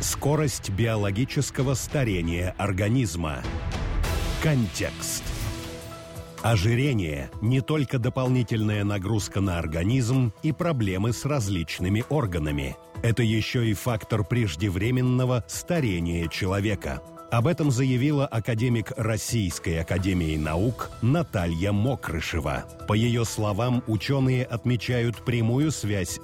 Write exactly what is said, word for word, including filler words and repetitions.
Скорость биологического старения организма. Контекст. Ожирение – не только дополнительная нагрузка на организм и проблемы с различными органами. Это еще и фактор преждевременного старения человека. Об этом заявила академик Российской академии наук Наталья Мокрышева. По ее словам, ученые отмечают прямую связь